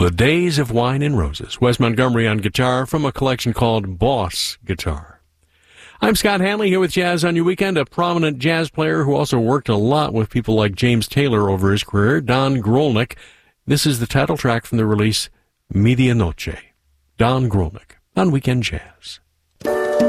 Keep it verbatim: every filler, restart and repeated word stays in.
The Days of Wine and Roses. Wes Montgomery on guitar from a collection called Boss Guitar. I'm Scott Hanley here with Jazz on Your Weekend, a prominent jazz player who also worked a lot with people like James Taylor over his career, Don Grolnick. This is the title track from the release Medianoche. Don Grolnick on Weekend Jazz.